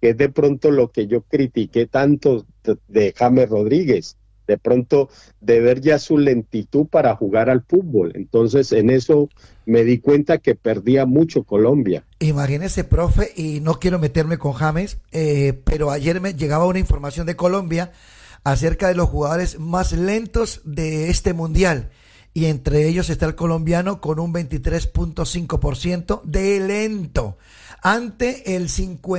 que es de pronto lo que yo critiqué tanto de James Rodríguez, de pronto de ver ya su lentitud para jugar al fútbol. Entonces en eso me di cuenta que perdía mucho Colombia. Imagínese, profe, y no quiero meterme con James, pero ayer me llegaba una información de Colombia acerca de los jugadores más lentos de este mundial. Y entre ellos está el colombiano con un 23.5% de lento, ante el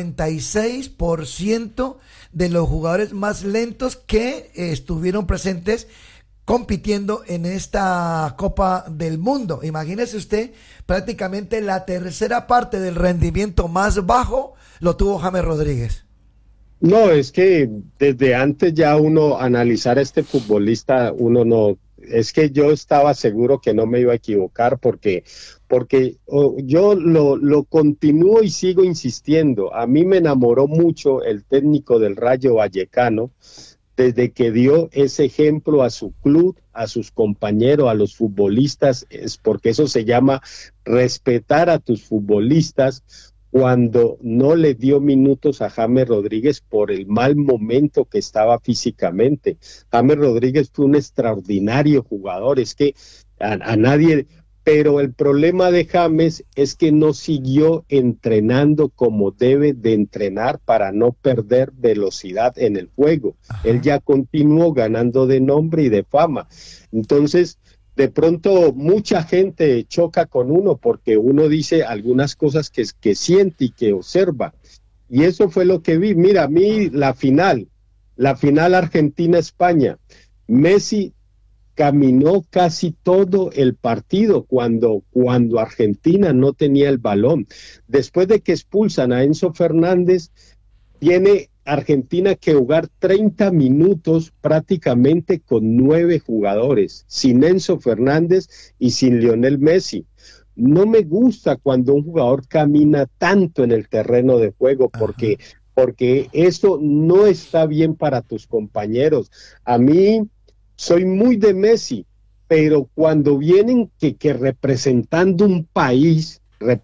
56% de los jugadores más lentos que estuvieron presentes compitiendo en esta Copa del Mundo. Imagínese usted, prácticamente la tercera parte del rendimiento más bajo lo tuvo James Rodríguez. No, es que desde antes ya uno analizar a este futbolista, uno no, es que yo estaba seguro que no me iba a equivocar porque yo lo continúo y sigo insistiendo. A mí me enamoró mucho el técnico del Rayo Vallecano desde que dio ese ejemplo a su club, a sus compañeros, a los futbolistas, es porque eso se llama respetar a tus futbolistas, cuando no le dio minutos a James Rodríguez por el mal momento que estaba físicamente. James Rodríguez fue un extraordinario jugador, es que a nadie, pero el problema de James es que no siguió entrenando como debe de entrenar para no perder velocidad en el juego. Ajá. Él ya continuó ganando de nombre y de fama. Entonces, de pronto mucha gente choca con uno porque uno dice algunas cosas que siente y que observa. Y eso fue lo que vi. Mira, a mí la final Argentina-España, Messi caminó casi todo el partido cuando Argentina no tenía el balón. Después de que expulsan a Enzo Fernández, tiene Argentina que jugar 30 minutos prácticamente con 9 jugadores, sin Enzo Fernández y sin Lionel Messi. No me gusta cuando un jugador camina tanto en el terreno de juego porque eso no está bien para tus compañeros. A mí soy muy de Messi, pero cuando vienen que representando un país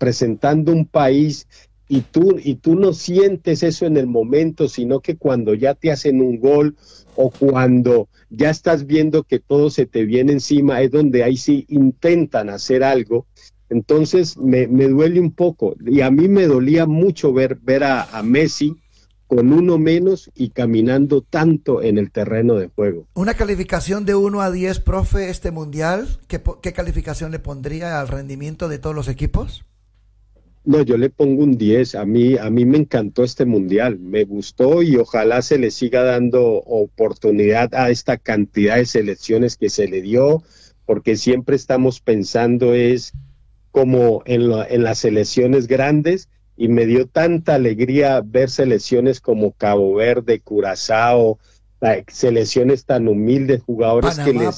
y tú no sientes eso en el momento, sino que cuando ya te hacen un gol o cuando ya estás viendo que todo se te viene encima, es donde ahí sí intentan hacer algo. Entonces me duele un poco, y a mí me dolía mucho ver a Messi con uno menos y caminando tanto en el terreno de juego. Una calificación de 1 a 10, profe, este mundial, ¿qué calificación le pondría al rendimiento de todos los equipos? No, yo le pongo un 10. A mí me encantó este mundial, me gustó y ojalá se le siga dando oportunidad a esta cantidad de selecciones que se le dio, porque siempre estamos pensando es como en las selecciones grandes, y me dio tanta alegría ver selecciones como Cabo Verde, Curazao, selecciones tan humildes, jugadores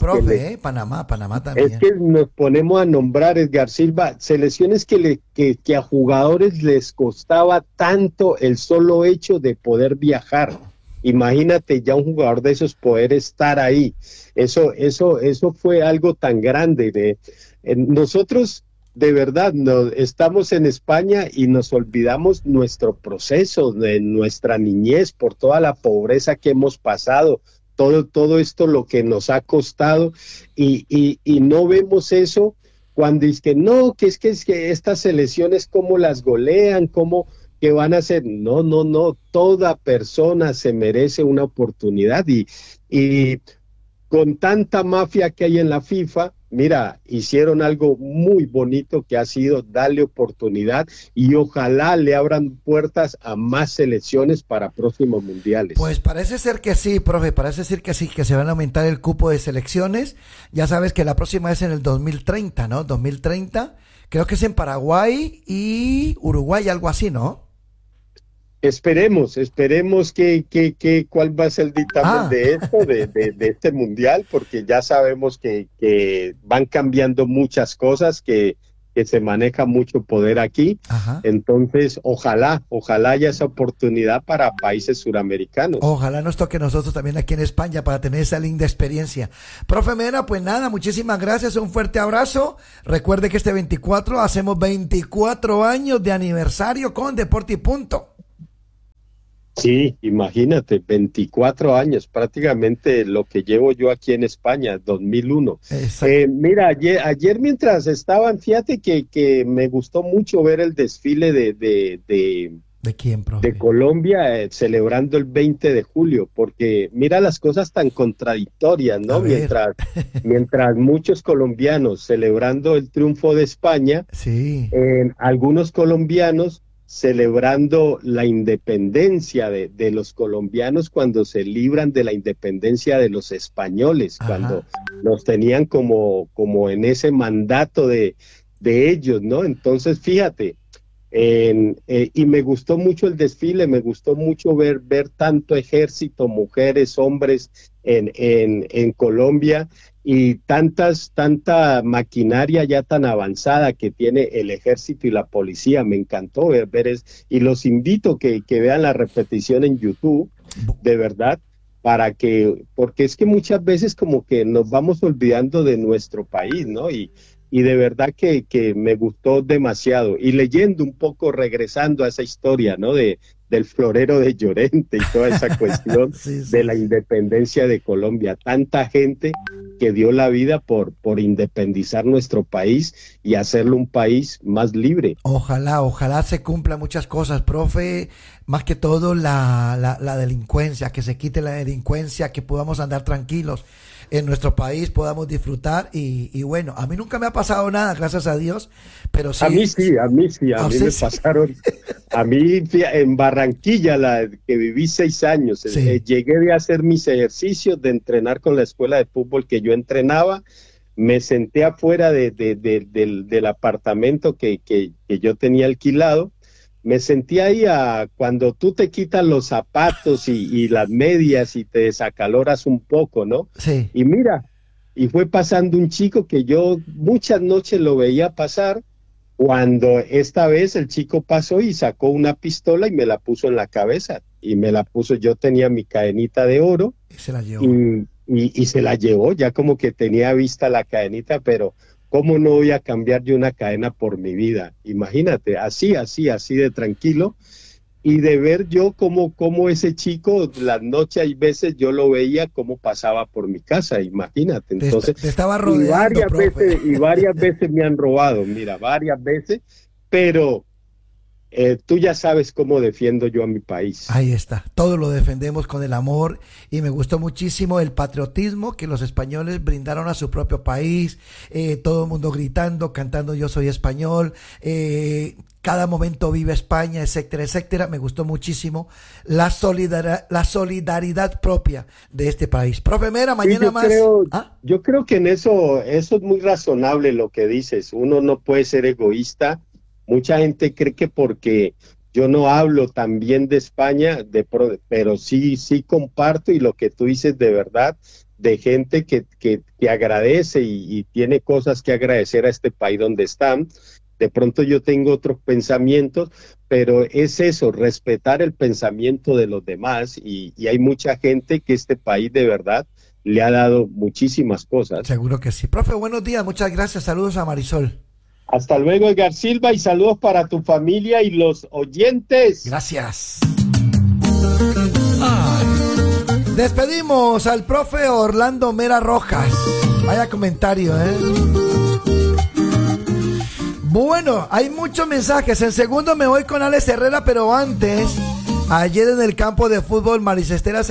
Panamá también. Es que nos ponemos a nombrar, Edgar Silva, selecciones que a jugadores les costaba tanto el solo hecho de poder viajar. Imagínate ya un jugador de esos poder estar ahí. Eso fue algo tan grande. Nosotros de verdad estamos en España y nos olvidamos nuestro proceso, de nuestra niñez, por toda la pobreza que hemos pasado, todo esto lo que nos ha costado, y no vemos eso cuando es que no, que es que estas selecciones cómo las golean, cómo que van a hacer. No, toda persona se merece una oportunidad, y con tanta mafia que hay en la FIFA, mira, hicieron algo muy bonito que ha sido darle oportunidad, y ojalá le abran puertas a más selecciones para próximos mundiales. Pues parece ser que sí, profe, parece ser que sí, que se van a aumentar el cupo de selecciones. Ya sabes que la próxima es en el 2030, ¿no? 2030, creo que es en Paraguay y Uruguay, algo así, ¿no? Esperemos cuál va a ser el dictamen de esto, de este mundial, porque ya sabemos que van cambiando muchas cosas, que se maneja mucho poder aquí. Ajá. Entonces, ojalá haya esa oportunidad para países suramericanos. Ojalá nos toque a nosotros también aquí en España para tener esa linda experiencia. Profe Mena, pues nada, muchísimas gracias, un fuerte abrazo. Recuerde que este 24 hacemos 24 años de aniversario con Deporte y Punto. Sí, imagínate, 24 años, prácticamente lo que llevo yo aquí en España, 2001. Exacto. Mira, ayer mientras estaban, fíjate que me gustó mucho ver el desfile ¿De quién, de profe? Colombia celebrando el 20 de julio, porque mira las cosas tan contradictorias, A ¿no? ver. Mientras muchos colombianos celebrando el triunfo de España, Sí. algunos colombianos celebrando la independencia de los colombianos cuando se libran de la independencia de los españoles, cuando Ajá. los tenían como en ese mandato de ellos, ¿no? Entonces, fíjate, y me gustó mucho el desfile, me gustó mucho ver tanto ejército, mujeres, hombres en Colombia y tanta maquinaria ya tan avanzada que tiene el ejército y la policía. Me encantó y los invito que vean la repetición en YouTube, Bu- de verdad, porque es que muchas veces como que nos vamos olvidando de nuestro país, ¿no? Y de verdad que me gustó demasiado. Y leyendo un poco, regresando a esa historia, ¿no? Del florero de Llorente y toda esa cuestión Sí, de sí, la sí. independencia de Colombia. Tanta gente que dio la vida por independizar nuestro país y hacerlo un país más libre. Ojalá, ojalá se cumplan muchas cosas, profe. Más que todo la delincuencia, que se quite la delincuencia, que podamos andar tranquilos en nuestro país, podamos disfrutar. Y bueno, a mí nunca me ha pasado nada, gracias a Dios, pero A mí sí, sí, a mí sí, a a mí usted me sí. pasaron. A mí en Barranquilla, que viví 6 años, Sí, llegué de hacer mis ejercicios, de entrenar con la escuela de fútbol que yo entrenaba, me senté afuera del apartamento que yo tenía alquilado, me sentí ahí cuando tú te quitas los zapatos y las medias y te desacaloras un poco, ¿no? sí. Y mira, y fue pasando un chico que yo muchas noches lo veía pasar cuando esta vez el chico pasó y sacó una pistola y me la puso en la cabeza. Y me la puso, yo tenía mi cadenita de oro Y se la llevó. y se la llevó, ya como que tenía vista la cadenita, pero ¿cómo no voy a cambiar yo una cadena por mi vida? Imagínate, así de tranquilo y de ver yo cómo ese chico, las noches hay veces yo lo veía cómo pasaba por mi casa, imagínate. Entonces, Te estaba rodeando, profe. y varias veces me han robado, mira, varias veces, pero tú ya sabes cómo defiendo yo a mi país. Ahí está, todo lo defendemos con el amor y me gustó muchísimo el patriotismo que los españoles brindaron a su propio país, todo el mundo gritando, cantando yo soy español, cada momento vive España, etcétera, etcétera. Me gustó muchísimo la solidaridad propia de este país. Profe Mera, Sí, mañana más. ¿Ah? yo creo que en eso es muy razonable lo que dices. Uno no puede ser egoísta. Mucha gente cree que porque yo no hablo tan bien de España, pero sí comparto y lo que tú dices de verdad, de gente que agradece y tiene cosas que agradecer a este país donde están. De pronto yo tengo otros pensamientos, pero es eso, respetar el pensamiento de los demás y hay mucha gente que este país de verdad le ha dado muchísimas cosas. Seguro que sí. Profe, buenos días, muchas gracias. Saludos a Marisol. Hasta luego, Edgar Silva, y saludos para tu familia y los oyentes. Gracias. Despedimos al profe Orlando Mera Rojas. Vaya comentario, ¿eh? Bueno, hay muchos mensajes. En segundo me voy con Alex Herrera, pero antes, ayer en el campo de fútbol Maris Estela